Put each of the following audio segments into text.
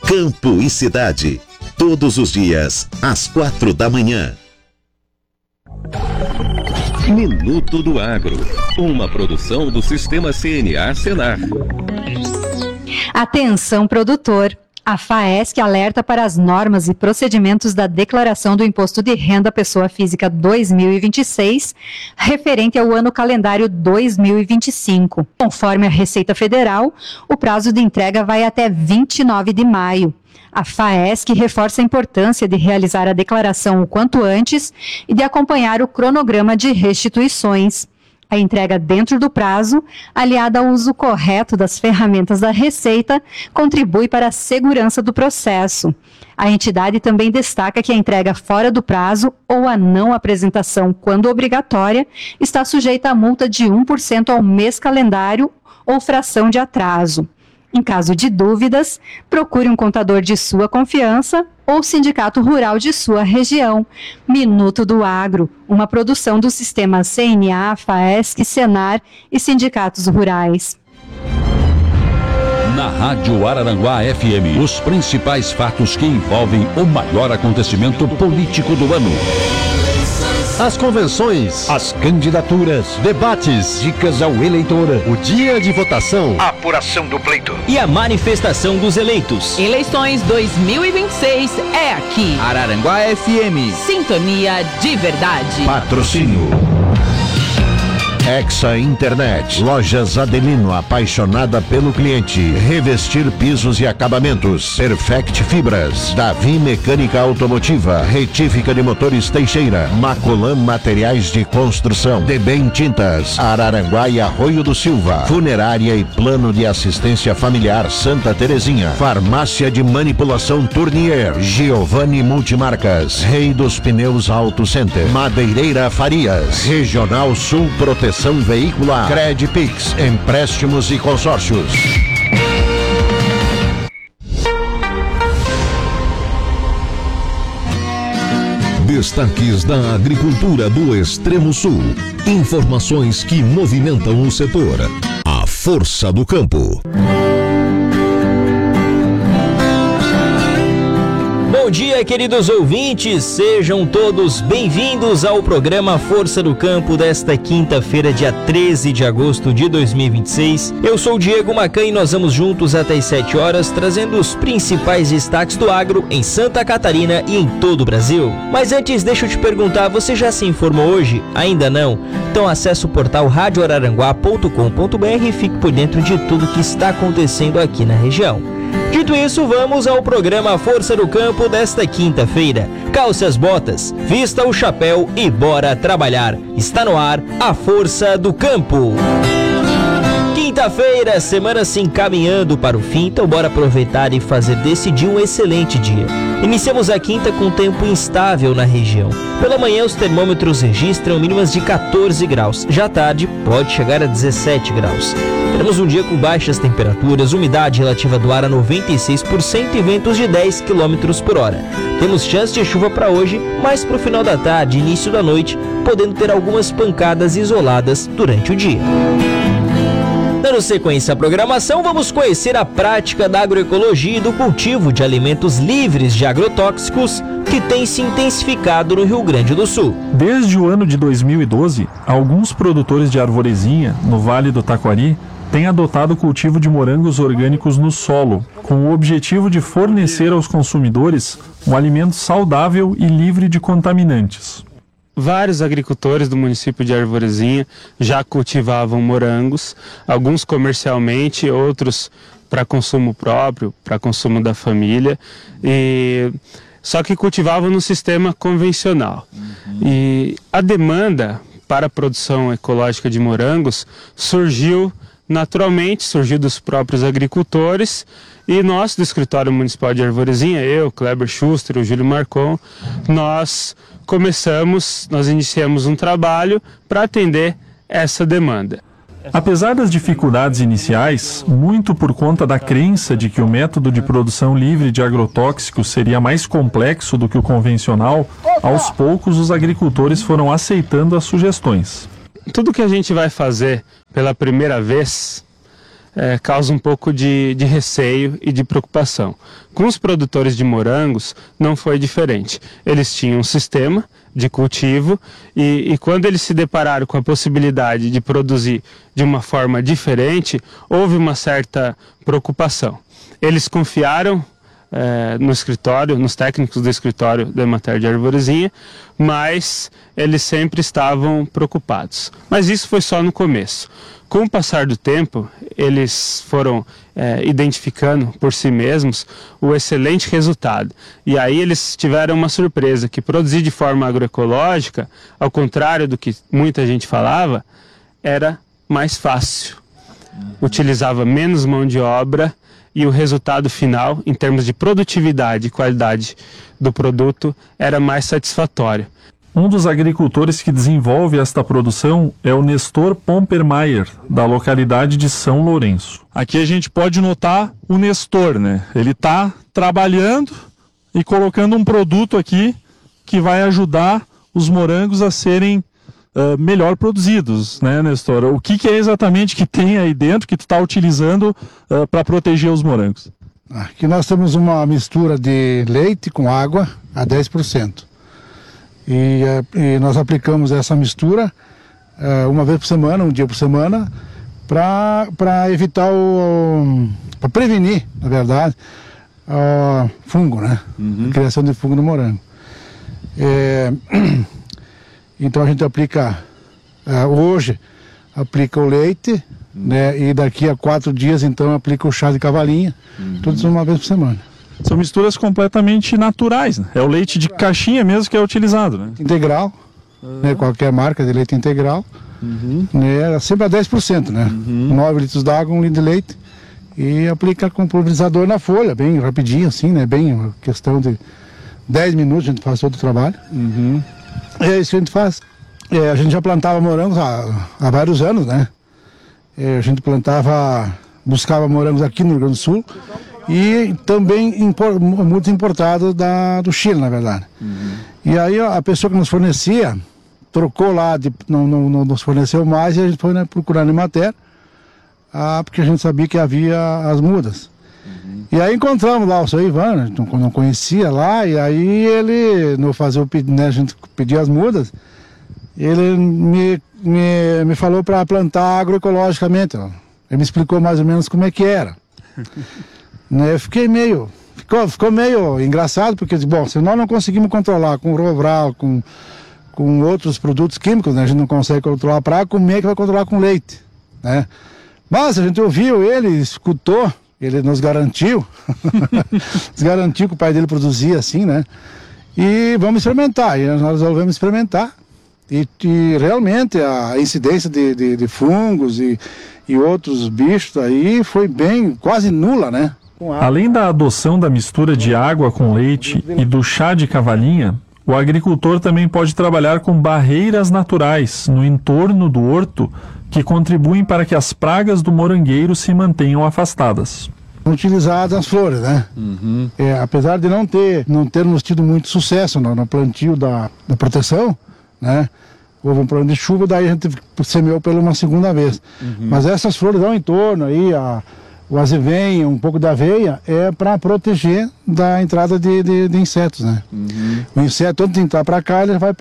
Campo e Cidade, todos os dias, às 4 da manhã. Minuto do Agro, uma produção do Sistema CNA Senar. Atenção, produtor! A FAESC alerta para as normas e procedimentos da Declaração do Imposto de Renda Pessoa Física 2026, referente ao ano calendário 2025. Conforme a Receita Federal, o prazo de entrega vai até 29 de maio. A FAESC reforça a importância de realizar a declaração o quanto antes e de acompanhar o cronograma de restituições. A entrega dentro do prazo, aliada ao uso correto das ferramentas da Receita, contribui para a segurança do processo. A entidade também destaca que a entrega fora do prazo ou a não apresentação, quando obrigatória, está sujeita a multa de 1% ao mês calendário ou fração de atraso. Em caso de dúvidas, procure um contador de sua confiança ou sindicato rural de sua região. Minuto do Agro, uma produção do Sistema CNA, FAESC, Senar e sindicatos rurais. Na Rádio Araranguá FM, os principais fatos que envolvem o maior acontecimento político do ano. As convenções, as candidaturas, debates, dicas ao eleitor, o dia de votação, a apuração do pleito e a manifestação dos eleitos. Eleições 2026 é aqui. Araranguá FM. Sintonia de verdade. Patrocínio Hexa Internet, Lojas Adelino, apaixonada pelo cliente. Revestir pisos e acabamentos. Perfect Fibras, Davi Mecânica Automotiva, Retífica de Motores Teixeira, Macolan Materiais de Construção, Debem Tintas, Araranguá e Arroio do Silva, Funerária e Plano de Assistência Familiar Santa Terezinha, Farmácia de Manipulação Tournier, Giovanni Multimarcas, Rei dos Pneus Auto Center, Madeireira Farias, Regional Sul Proteção Veicular, Credpix, empréstimos e consórcios. Destaques da agricultura do Extremo Sul. Informações que movimentam o setor. A força do campo. Bom dia, queridos ouvintes, sejam todos bem-vindos ao programa Força do Campo desta quinta-feira, dia 13 de agosto de 2026. Eu sou o Diego Macan e nós vamos juntos até as 7 horas, trazendo os principais destaques do agro em Santa Catarina e em todo o Brasil. Mas antes, deixa eu te perguntar, você já se informou hoje? Ainda não? Então acesse o portal radioararanguá.com.br e fique por dentro de tudo que está acontecendo aqui na região. Dito isso, vamos ao programa Força do Campo desta quinta-feira. Calce as botas, vista o chapéu e bora trabalhar. Está no ar a Força do Campo. Quinta-feira, semana se encaminhando para o fim, então bora aproveitar e fazer desse dia um excelente dia. Iniciamos a quinta com tempo instável na região. Pela manhã, os termômetros registram mínimas de 14 graus. Já à tarde, pode chegar a 17 graus. Teremos um dia com baixas temperaturas, umidade relativa do ar a 96% e ventos de 10 km por hora. Temos chance de chuva para hoje, mas para o final da tarde e início da noite, podendo ter algumas pancadas isoladas durante o dia. Dando sequência à programação, vamos conhecer a prática da agroecologia e do cultivo de alimentos livres de agrotóxicos que tem se intensificado no Rio Grande do Sul. Desde o ano de 2012, alguns produtores de arvorezinha, no Vale do Taquari, têm adotado o cultivo de morangos orgânicos no solo, com o objetivo de fornecer aos consumidores um alimento saudável e livre de contaminantes. Vários agricultores do município de Arvorezinha já cultivavam morangos, alguns comercialmente, outros para consumo próprio, para consumo da família, só que cultivavam no sistema convencional. E a demanda para a produção ecológica de morangos surgiu naturalmente, surgiu dos próprios agricultores, e nós do Escritório Municipal de Arvorezinha, eu, Kleber Schuster, o Júlio Marcon, nós iniciamos um trabalho para atender essa demanda. Apesar das dificuldades iniciais, muito por conta da crença de que o método de produção livre de agrotóxicos seria mais complexo do que o convencional, aos poucos os agricultores foram aceitando as sugestões. Tudo que a gente vai fazer pela primeira vez, causa um pouco de receio e de preocupação. Com os produtores de morangos não foi diferente. Eles tinham um sistema de cultivo e quando eles se depararam com a possibilidade de produzir de uma forma diferente, houve uma certa preocupação. Eles confiaram no escritório, nos técnicos do escritório da Emater de Arvorezinha, mas eles sempre estavam preocupados. Mas isso foi só no começo. Com o passar do tempo, eles foram identificando por si mesmos o excelente resultado. E aí eles tiveram uma surpresa, que produzir de forma agroecológica, ao contrário do que muita gente falava, era mais fácil. Utilizava menos mão de obra e o resultado final, em termos de produtividade e qualidade do produto, era mais satisfatório. Um dos agricultores que desenvolve esta produção é o Nestor Pompermayer, da localidade de São Lourenço. Aqui a gente pode notar o Nestor, né? Ele está trabalhando e colocando um produto aqui que vai ajudar os morangos a serem melhor produzidos, né, Nestor? O que é exatamente que tem aí dentro que tu está utilizando para proteger os morangos? Aqui nós temos uma mistura de leite com água a 10%. E nós aplicamos essa mistura uma vez por semana, um dia por semana, para evitar para prevenir, na verdade, fungo, né? A criação de fungo no morango. Então a gente aplica, hoje, aplica o leite, né? E daqui a 4 dias, então, aplica o chá de cavalinha, tudo uma vez por semana. São misturas completamente naturais, né? É o leite de caixinha mesmo que é utilizado, né? Integral, né? Qualquer marca de leite integral, né? Sempre a 10%, né? 9 litros d'água, 1 litro de leite, e aplica com pulverizador na folha, bem rapidinho assim, né? Bem, uma questão de 10 minutos a gente faz todo o trabalho. É isso que a gente faz. A gente já plantava morangos há vários anos, né? A gente buscava morangos aqui no Rio Grande do Sul e também muitos importados do Chile, na verdade. E aí a pessoa que nos fornecia trocou lá, não nos forneceu mais e a gente foi, né, procurar na Emater, porque a gente sabia que havia as mudas. E aí encontramos lá o seu Ivan, não conhecia lá, e aí ele, no fazer o pedido, né, a gente pediu as mudas, ele me falou para plantar agroecologicamente. Ó. Ele me explicou mais ou menos como é que era. Né, eu fiquei ficou meio engraçado, porque, bom, se nós não conseguimos controlar com o Rovral, com outros produtos químicos, né, a gente não consegue controlar a praga, como é que vai controlar com leite? Né? Mas a gente ouviu ele, escutou, ele nos garantiu, nos garantiu que o pai dele produzia assim, né? E vamos experimentar, e nós resolvemos experimentar. E realmente a incidência de fungos e outros bichos aí foi quase nula, né? Além da adoção da mistura de água com leite e do chá de cavalinha, o agricultor também pode trabalhar com barreiras naturais no entorno do horto que contribuem para que as pragas do morangueiro se mantenham afastadas. Utilizadas as flores, né? Apesar de não termos tido muito sucesso no plantio da proteção, né? Houve um problema de chuva, daí a gente semeou pela uma segunda vez. Mas essas flores ao entorno aí, o azevenha, um pouco da aveia, é para proteger da entrada de insetos, né? O inseto, antes de entrar para cá, ele vai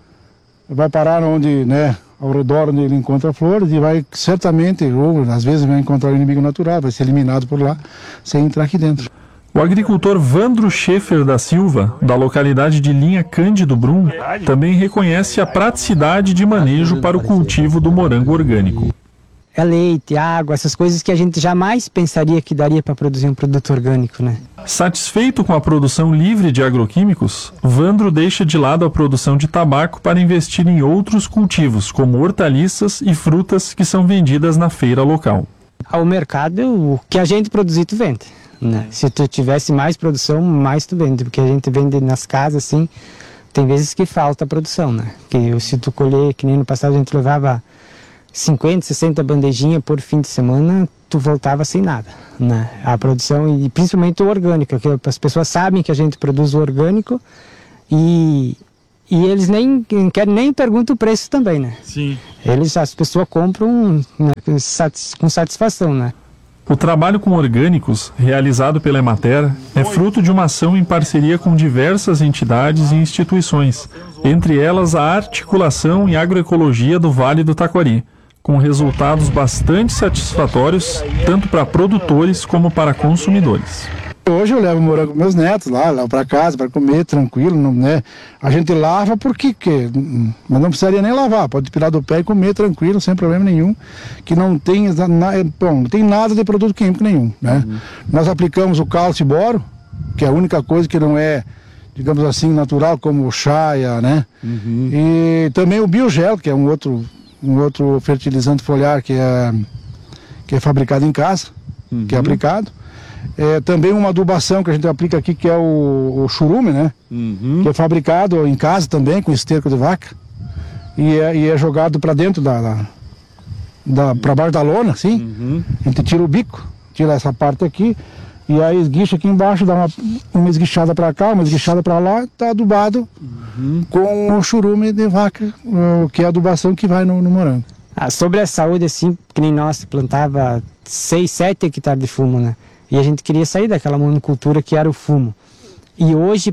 parar onde, né, ao redor onde ele encontra flores e vai certamente, ou às vezes vai encontrar o inimigo natural, vai ser eliminado por lá, sem entrar aqui dentro. O agricultor Vandro Schaefer da Silva, da localidade de Linha Cândido Brum, também reconhece a praticidade de manejo para o cultivo do morango orgânico. É leite, água, essas coisas que a gente jamais pensaria que daria para produzir um produto orgânico, né? Satisfeito com a produção livre de agroquímicos, Vandro deixa de lado a produção de tabaco para investir em outros cultivos, como hortaliças e frutas que são vendidas na feira local. Ao mercado, o que a gente produzir, tu vende, né? Se tu tivesse mais produção, mais tu vende, porque a gente vende nas casas, assim, tem vezes que falta produção, né? Que se tu colher, que nem no passado a gente levava 50, 60 bandejinhas por fim de semana, tu voltava sem nada, né? A produção, e principalmente o orgânico, que as pessoas sabem que a gente produz o orgânico e eles nem perguntam o preço também, né? Sim. As pessoas compram, né, com satisfação, né? O trabalho com orgânicos, realizado pela Emater, é fruto de uma ação em parceria com diversas entidades e instituições, entre elas a Articulação em Agroecologia do Vale do Taquari, com resultados bastante satisfatórios, tanto para produtores como para consumidores. Hoje eu levo morango para meus netos lá, levo para casa para comer tranquilo, não, né? A gente lava porque mas não precisaria nem lavar, pode tirar do pé e comer tranquilo, sem problema nenhum, que não tem, não tem nada de produto químico nenhum, né? Nós aplicamos o cálcio e boro, que é a única coisa que não é, digamos assim, natural, como o chaia, né? E também o biogel, que é um outro fertilizante foliar que é fabricado em casa, que é aplicado. Também uma adubação que a gente aplica aqui, que é o churume, né? Que é fabricado em casa também, com esterco de vaca. E é jogado para dentro para baixo da lona, assim. A gente tira o bico, tira essa parte aqui, e aí esguicha aqui embaixo, dá uma esguichada para cá, uma esguichada para lá, tá adubado com o churume de vaca, que é a adubação que vai no morango. Sobre a saúde, assim, que nem nós plantava 6, 7 hectares de fumo, né? E a gente queria sair daquela monocultura que era o fumo. E hoje,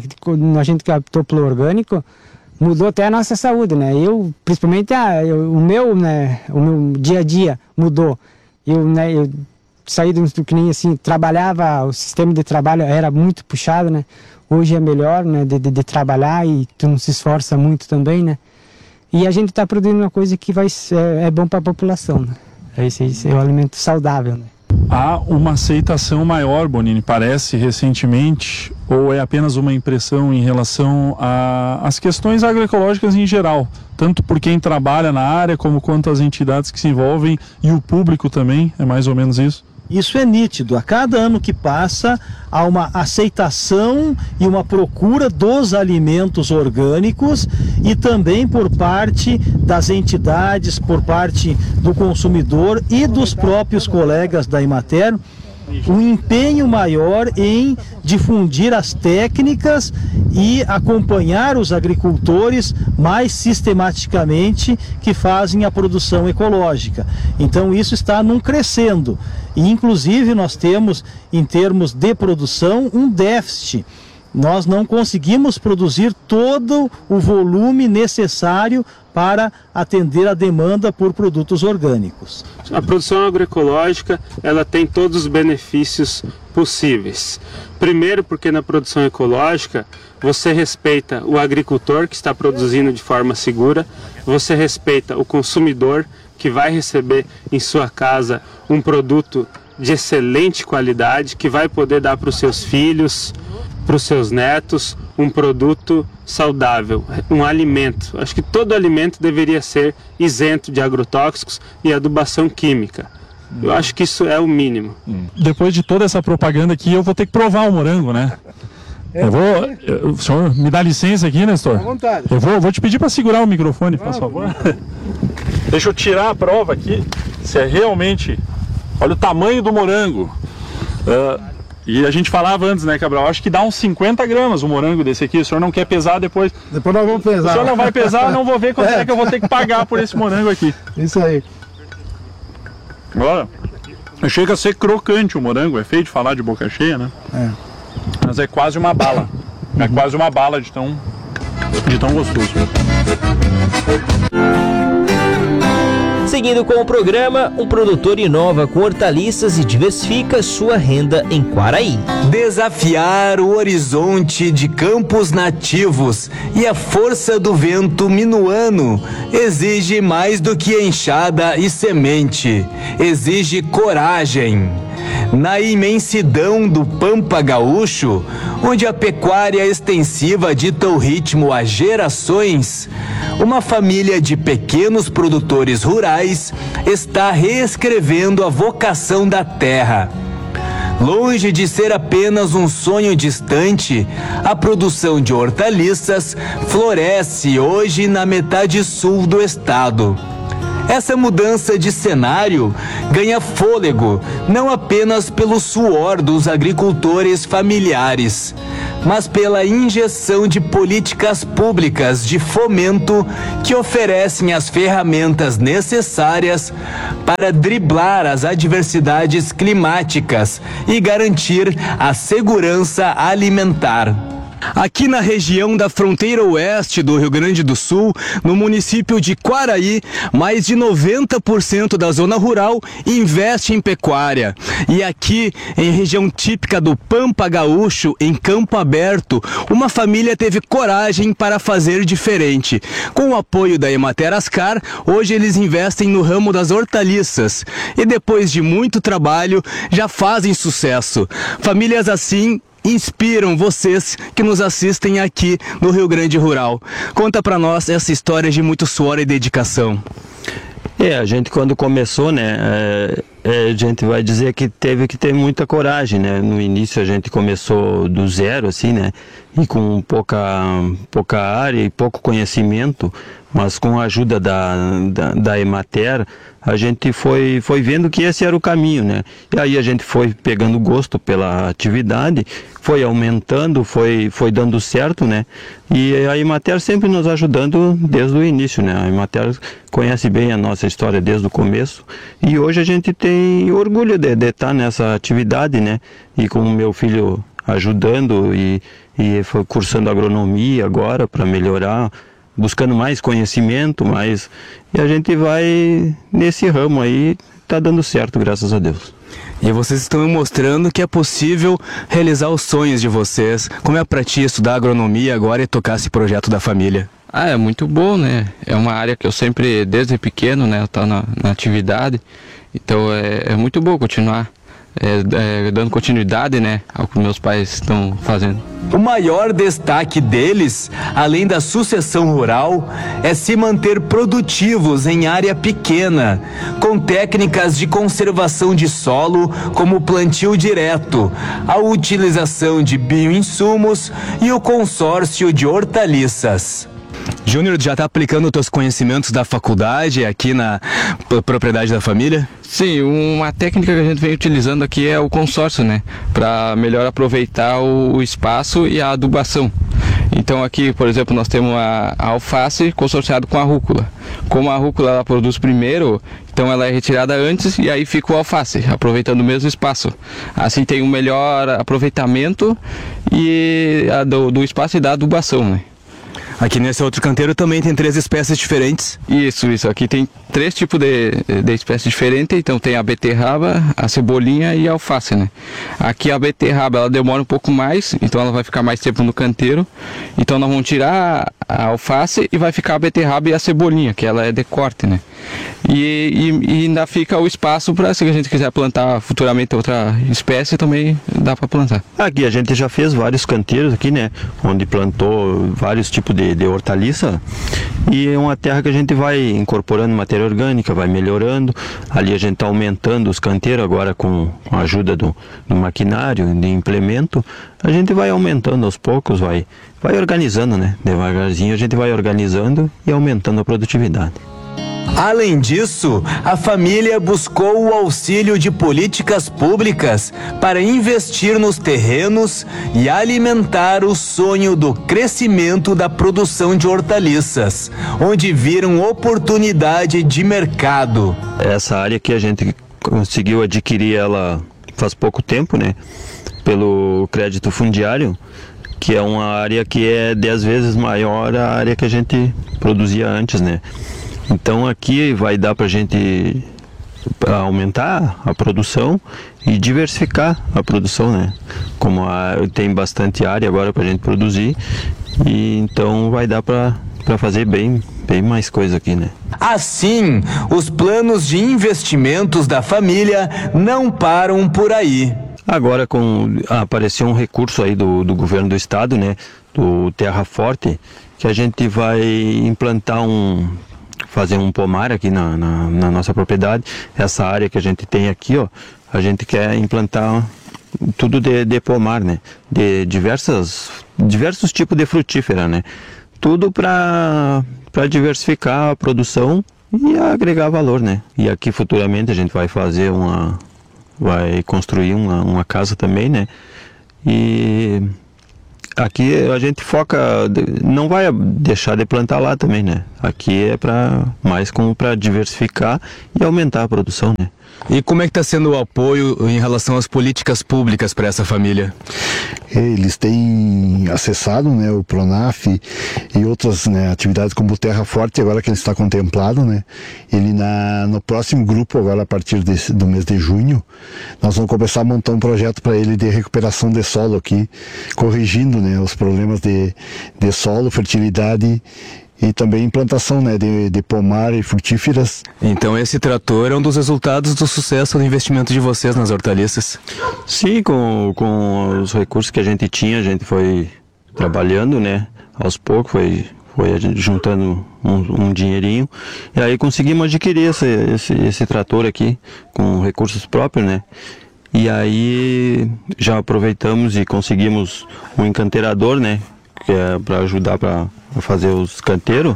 a gente que optou pelo orgânico, mudou até a nossa saúde, né? Eu, principalmente, o meu dia a dia mudou. Eu saí do que nem assim, trabalhava, o sistema de trabalho era muito puxado, né? Hoje é melhor, né, de trabalhar e tu não se esforça muito também, né? E a gente está produzindo uma coisa que é bom para a população, né? Esse é um alimento saudável, né? Há uma aceitação maior, Bonini, parece, recentemente, ou é apenas uma impressão em relação às questões agroecológicas em geral, tanto por quem trabalha na área, como quanto as entidades que se envolvem e o público também, é mais ou menos isso? Isso é nítido. A cada ano que passa, há uma aceitação e uma procura dos alimentos orgânicos e também por parte das entidades, por parte do consumidor e dos próprios colegas da Emater, um empenho maior em difundir as técnicas e acompanhar os agricultores mais sistematicamente que fazem a produção ecológica. Então isso está num crescendo. E inclusive nós temos, em termos de produção, um déficit. Nós não conseguimos produzir todo o volume necessário para atender a demanda por produtos orgânicos. A produção agroecológica, ela tem todos os benefícios possíveis. Primeiro, porque na produção ecológica você respeita o agricultor que está produzindo de forma segura, você respeita o consumidor que vai receber em sua casa um produto de excelente qualidade, que vai poder dar para os seus filhos, para os seus netos, um produto saudável, um alimento. Acho que todo alimento deveria ser isento de agrotóxicos e adubação química. Eu acho que isso é o mínimo. Depois de toda essa propaganda aqui, eu vou ter que provar o morango, né? O senhor me dá licença aqui, Nestor? À vontade. Eu vou te pedir para segurar o microfone, por favor. Deixa eu tirar a prova aqui, se é realmente... Olha o tamanho do morango. E a gente falava antes, né, Cabral? Acho que dá uns 50 gramas o morango desse aqui. O senhor não quer pesar depois? Depois nós vamos pesar. O senhor não vai pesar, eu não vou ver quanto é que eu vou ter que pagar por esse morango aqui. Isso aí. Olha, chega a ser crocante o morango. É feio de falar de boca cheia, né? Mas é quase uma bala. É quase uma bala de tão gostoso. Seguindo com o programa, um produtor inova com hortaliças e diversifica sua renda em Quaraí. Desafiar o horizonte de campos nativos e a força do vento minuano exige mais do que enxada e semente, exige coragem. Na imensidão do Pampa Gaúcho, onde a pecuária extensiva dita o ritmo há gerações, uma família de pequenos produtores rurais está reescrevendo a vocação da terra. Longe de ser apenas um sonho distante, a produção de hortaliças floresce hoje na metade sul do estado. Essa mudança de cenário ganha fôlego não apenas pelo suor dos agricultores familiares, mas pela injeção de políticas públicas de fomento que oferecem as ferramentas necessárias para driblar as adversidades climáticas e garantir a segurança alimentar. Aqui na região da fronteira oeste do Rio Grande do Sul, no município de Quaraí, mais de 90% da zona rural investe em pecuária. E aqui, em região típica do Pampa Gaúcho, em Campo Aberto, uma família teve coragem para fazer diferente. Com o apoio da Emater Ascar, hoje eles investem no ramo das hortaliças. E depois de muito trabalho, já fazem sucesso. Famílias assim inspiram vocês que nos assistem aqui no Rio Grande Rural. Conta pra nós essa história de muito suor e dedicação. A gente quando começou, né, a gente vai dizer que teve que ter muita coragem, né? No início a gente começou do zero, assim, né? E com pouca área e pouco conhecimento, mas com a ajuda da Emater, a gente foi vendo que esse era o caminho, né? E aí a gente foi pegando gosto pela atividade, foi aumentando, foi dando certo, né? E a Emater sempre nos ajudando desde o início, né? A Emater conhece bem a nossa história desde o começo e hoje a gente tem orgulho de estar nessa atividade, né? E com o meu filho ajudando e foi cursando agronomia agora para melhorar, buscando mais conhecimento, e a gente vai nesse ramo aí, tá dando certo, graças a Deus. E vocês estão me mostrando que é possível realizar os sonhos de vocês. Como é pra ti estudar agronomia agora e tocar esse projeto da família? É muito bom, né? É uma área que eu sempre, desde pequeno, né, eu tô na atividade, então é muito bom continuar dando continuidade, né, ao que meus pais estão fazendo. O maior destaque deles, além da sucessão rural, é se manter produtivos em área pequena, com técnicas de conservação de solo, como o plantio direto, a utilização de bioinsumos e o consórcio de hortaliças. Júnior, já está aplicando os teus conhecimentos da faculdade aqui na propriedade da família? Sim, uma técnica que a gente vem utilizando aqui é o consórcio, né? Para melhor aproveitar o espaço e a adubação. Então aqui, por exemplo, nós temos a alface consorciada com a rúcula. Como a rúcula ela produz primeiro, então ela é retirada antes e aí fica o alface, aproveitando o mesmo espaço. Assim tem um melhor aproveitamento do espaço e da adubação, né? Aqui nesse outro canteiro também tem 3 espécies diferentes. Isso. Aqui tem 3 tipos de espécies diferentes. Então tem a beterraba, a cebolinha e a alface, né? Aqui a beterraba ela demora um pouco mais, então ela vai ficar mais tempo no canteiro. Então nós vamos tirar a alface e vai ficar a beterraba e a cebolinha, que ela é de corte, né? E ainda fica o espaço para, se a gente quiser plantar futuramente outra espécie, também dá para plantar. Aqui a gente já fez vários canteiros aqui, né? Onde plantou vários tipos de hortaliça, e é uma terra que a gente vai incorporando matéria orgânica, vai melhorando. Ali a gente está aumentando os canteiros agora com a ajuda do maquinário, de implemento. A gente vai aumentando aos poucos, vai organizando, né? Devagarzinho a gente vai organizando e aumentando a produtividade. Além disso, a família buscou o auxílio de políticas públicas para investir nos terrenos e alimentar o sonho do crescimento da produção de hortaliças, onde viram oportunidade de mercado. Essa área que a gente conseguiu adquirir ela faz pouco tempo, né? Pelo crédito fundiário, que é uma área que é 10 vezes maior a área que a gente produzia antes, né? Então aqui vai dar para a gente aumentar a produção e diversificar a produção, né? Como tem bastante área agora para a gente produzir, e então vai dar para fazer bem mais coisa aqui, né? Assim, os planos de investimentos da família não param por aí. Agora apareceu um recurso aí do governo do estado, né? Do Terra Forte, que a gente vai implantar fazer um pomar aqui na nossa propriedade. Essa área que a gente tem aqui, ó, a gente quer implantar tudo de pomar, né? De diversos tipos de frutífera, né? Tudo para diversificar a produção e agregar valor, né? E aqui futuramente a gente vai fazer vai construir uma casa também, né? E Aqui a gente foca, não vai deixar de plantar lá também, né? Aqui é mais como para diversificar e aumentar a produção, né? E como é que está sendo o apoio em relação às políticas públicas para essa família? Eles têm acessado, né, o Pronaf e outras, né, atividades como o Terra Forte, agora que ele está contemplado, né? Ele no próximo grupo, agora a partir do mês de junho, nós vamos começar a montar um projeto para ele de recuperação de solo aqui, corrigindo, né, os problemas de solo, fertilidade e também implantação, né, de pomar e frutíferas. Então esse trator é um dos resultados do sucesso do investimento de vocês nas hortaliças? Sim, com os recursos que a gente tinha, a gente foi trabalhando, né, aos poucos, foi juntando um dinheirinho, e aí conseguimos adquirir esse trator aqui com recursos próprios, né. E aí já aproveitamos e conseguimos um encanteirador, né, que é para ajudar para fazer os canteiros.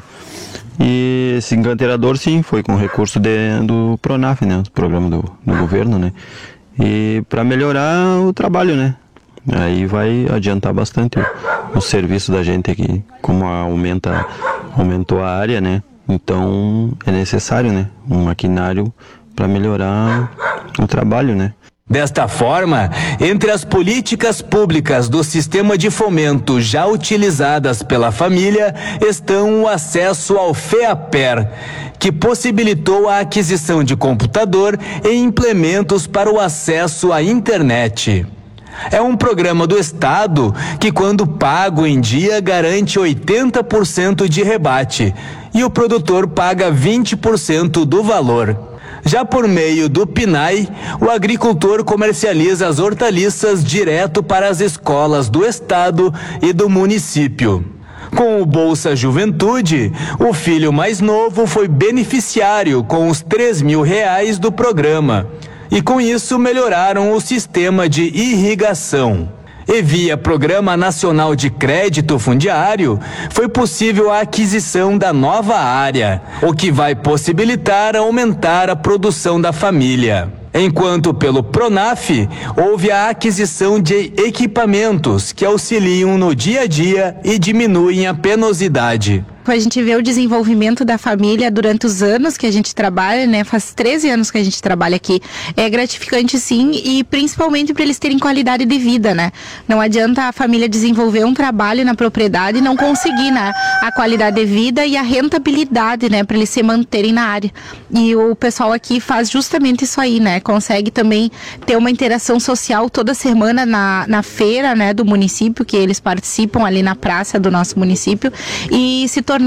E esse encanteirador, sim, foi com recurso do Pronaf, né, do programa do governo, né, e para melhorar o trabalho, né. Aí vai adiantar bastante o serviço da gente aqui, como aumentou a área, né, então é necessário, né, um maquinário para melhorar o trabalho, né. Desta forma, entre as políticas públicas do sistema de fomento já utilizadas pela família estão o acesso ao FEAPER, que possibilitou a aquisição de computador e implementos para o acesso à internet. É um programa do Estado que, quando pago em dia, garante 80% de rebate e o produtor paga 20% do valor. Já por meio do PNAE, o agricultor comercializa as hortaliças direto para as escolas do estado e do município. Com o Bolsa Juventude, o filho mais novo foi beneficiário com os R$3.000 do programa. E com isso melhoraram o sistema de irrigação. E via Programa Nacional de Crédito Fundiário, foi possível a aquisição da nova área, o que vai possibilitar aumentar a produção da família. Enquanto pelo Pronaf, houve a aquisição de equipamentos que auxiliam no dia a dia e diminuem a penosidade. A gente vê o desenvolvimento da família durante os anos que a gente trabalha, né? Faz 13 anos que a gente trabalha aqui. É gratificante, sim, e principalmente para eles terem qualidade de vida, né? Não adianta a família desenvolver um trabalho na propriedade e não conseguir, né, a qualidade de vida e a rentabilidade, né, para eles se manterem na área. E o pessoal aqui faz justamente isso aí, né? Consegue também ter uma interação social toda semana na feira, né, do município, que eles participam ali na praça do nosso município, e se tornar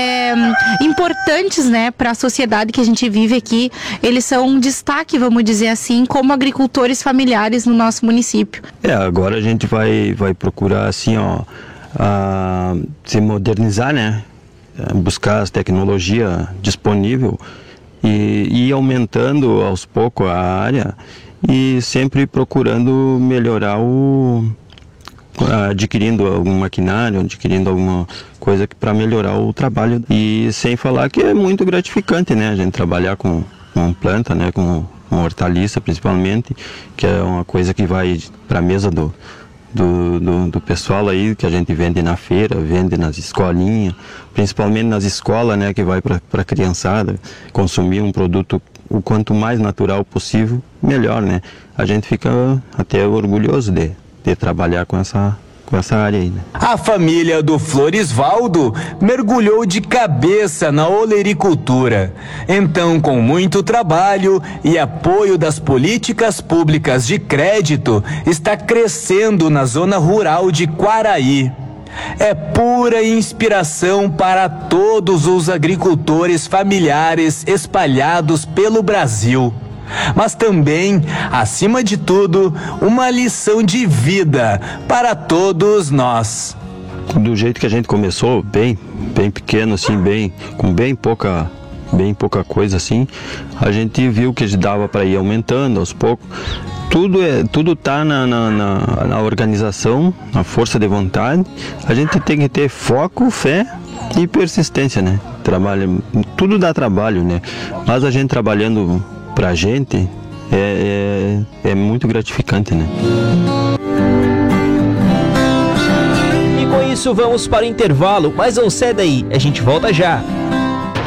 importantes, né, para a sociedade que a gente vive aqui. Eles são um destaque, vamos dizer assim, como agricultores familiares no nosso município. Agora a gente vai procurar assim, se modernizar, né, buscar as tecnologias disponíveis e ir aumentando aos poucos a área e sempre procurando melhorar adquirindo algum maquinário, adquirindo alguma coisa para melhorar o trabalho. E sem falar que é muito gratificante, né, a gente trabalhar com planta, né, com hortaliça principalmente, que é uma coisa que vai para a mesa do pessoal aí, que a gente vende na feira, vende nas escolinhas, principalmente nas escolas, né, que vai para a criançada consumir um produto o quanto mais natural possível, melhor, né. A gente fica até orgulhoso de trabalhar com essa área aí, né? A família do Florisvaldo mergulhou de cabeça na olericultura. Então, com muito trabalho e apoio das políticas públicas de crédito, está crescendo na zona rural de Quaraí. É pura inspiração para todos os agricultores familiares espalhados pelo Brasil. Mas também, acima de tudo, uma lição de vida para todos nós. Do jeito que a gente começou, bem pequeno assim, com bem pouca coisa assim, a gente viu que dava para ir aumentando aos poucos. Tudo tá na organização, na força de vontade. A gente tem que ter foco, fé e persistência, né? Tudo dá trabalho, né? Mas a gente trabalhando pra gente é muito gratificante, né? isso, vamos para o intervalo, mas não sai daí, a gente volta já.